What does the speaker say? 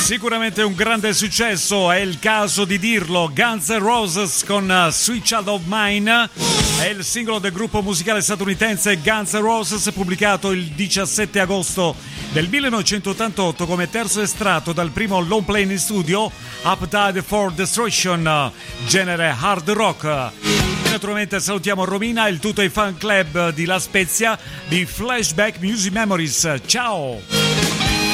Sicuramente un grande successo, è il caso di dirlo. Guns N' Roses con Sweet Child of Mine è il singolo del gruppo musicale statunitense Guns N' Roses, pubblicato il 17 agosto del 1988 come terzo estratto dal primo long play in studio Appetite for Destruction, genere hard rock. E naturalmente salutiamo Romina e il tutto ai fan club di La Spezia di Flashback Music Memories. Ciao!